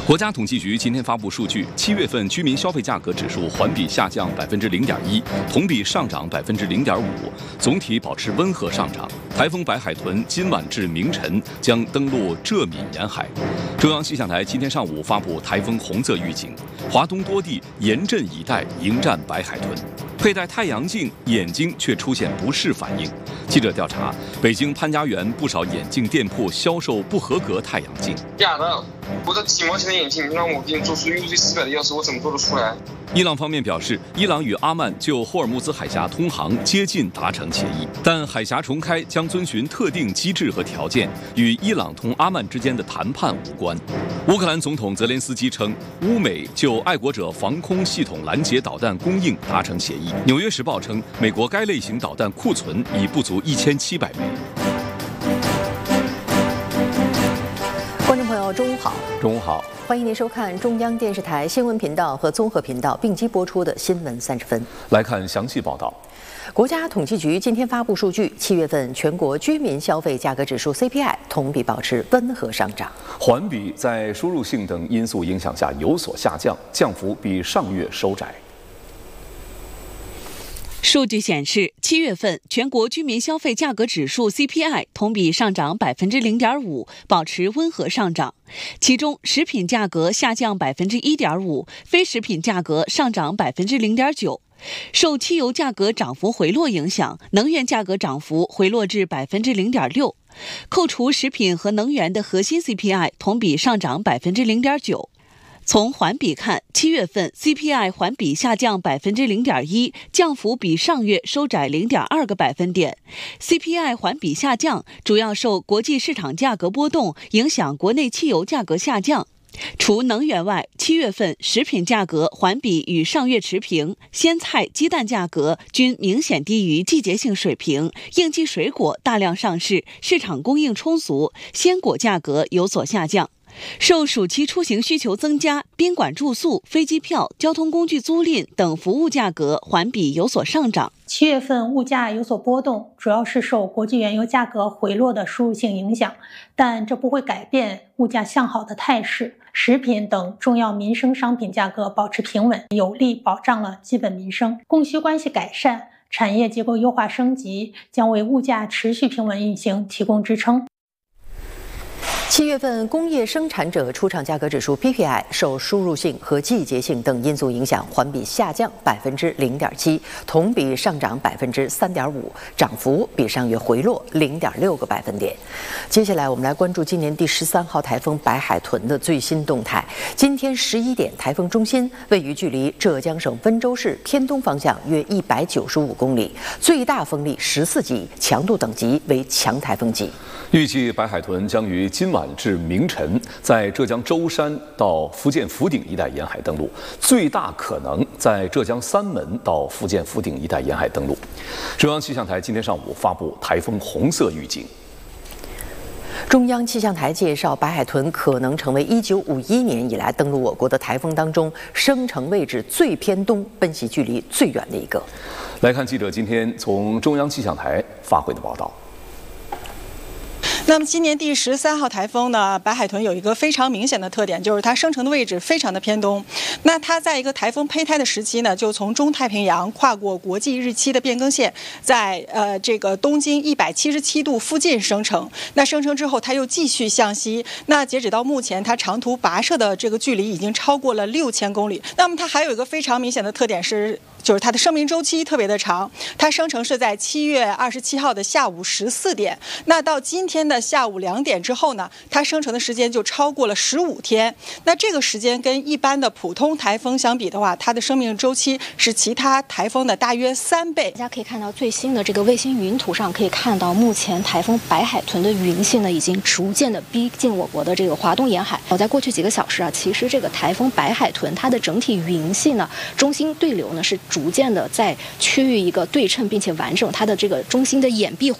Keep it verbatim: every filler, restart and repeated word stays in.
国家统计局今天发布数据，七月份居民消费价格指数环比下降百分之零点一，同比上涨百分之零点五，总体保持温和上涨。台风白海豚今晚至明晨将登陆浙闽沿海。中央气象台今天上午发布台风红色预警，华东多地严阵以待迎战白海豚。佩戴太阳镜，眼睛却出现不适反应。记者调查，北京潘家园不少眼镜店铺销售不合格太阳镜。 假的，我这几毛钱的眼镜，让我给你做出 U V 四百的钥匙，我怎么做得出来？ 伊朗方面表示，伊朗与阿曼就霍尔木兹海峡通航接近达成协议，但海峡重开将遵循特定机制和条件，与伊朗同阿曼之间的谈判无关。乌克兰总统泽连斯基称，乌美就爱国者防空系统拦截导弹供应达成协议。《纽约时报》称，美国该类型导弹库存已不足一千七百枚。 观众朋友，中午好！ 中午好， 欢迎您收看中央电视台新闻频道和综合频道并机播出的新闻三十分。 来看详细报道。 国家统计局今天发布数据，七月份全国居民消费价格指数 C P I 同比保持温和上涨， 环比在输入性等因素影响下有所下降，降幅比上月收窄。 数据显示，七月份全国居民消费价格指数 C P I 同比上涨百分之零点五，保持温和上涨。其中，食品价格下降百分之一点五，非食品价格上涨百分之零点九。受汽油价格涨幅回落影响，能源价格涨幅回落至百分之零点六。扣除食品和能源的核心 C P I 同比上涨百分之零点九。从环比看，七月份 C P I 环比下降百分之零点一，降幅比上月收窄零点二个百分点。C P I 环比下降，主要受国际市场价格波动影响，国内汽油价格下降。除能源外，七月份食品价格环比与上月持平，鲜菜、鸡蛋价格均明显低于季节性水平，应季水果大量上市，市场供应充足，鲜果价格有所下降。受暑期出行需求增加，宾馆住宿、飞机票、交通工具租赁等服务价格环比有所上涨。 七月份物价有所波动，主要是受国际原油价格回落的输入性影响，但这不会改变物价向好的态势。食品等重要民生商品价格保持平稳，有力保障了基本民生。供需关系改善，产业结构优化升级，将为物价持续平稳运行提供支撑。 七月份工业生产者出厂价格指数 P P I 受输入性和季节性等因素影响，环比下降百分之零点七，同比上涨百分之三点五，涨幅比上月回落零点六个百分点。接下来我们来关注今年第十三号台风白海豚的最新动态。今天十一点，台风中心位于距离浙江省温州市偏东方向约一百九十五公里，最大风力十四级，强度等级为强台风级。 预计白海豚将于今晚至明晨在浙江舟山到福建福鼎一带沿海登陆，最大可能在浙江三门到福建福鼎一带沿海登陆。中央气象台今天上午发布台风红色预警。 中央气象台介绍，白海豚可能成为一九五一年以来登陆我国的台风当中生成位置最偏东、奔袭距离最远的一个。 来看记者今天从中央气象台发回的报道。 那么今年第十三号台风呢，白海豚有一个非常明显的特点，就是它生成的位置非常的偏东。那它在一个台风胚胎的时期呢，就从中太平洋跨过国际日期的变更线，在呃这个东经一百七十七度附近生成。那生成之后，它又继续向西。那截止到目前，它长途跋涉的这个距离已经超过了六千公里。那么它还有一个非常明显的特点是，就是它的生命周期特别的长。它生成是在七月二十七号的下午十四点，那到今天的下午两点之后呢，它生成的时间就超过了十五天。那这个时间跟一般的普通台风相比的话，它的生命周期是其他台风的大约三倍。 大家可以看到最新的这个卫星云图上，可以看到目前台风白海豚的云系呢，已经逐渐的逼近我国的这个华东沿海。我在过去几个小时啊，其实这个台风白海豚它的整体云系呢，中心对流呢是逐渐的在趋于一个对称并且完整，它的这个中心的掩蔽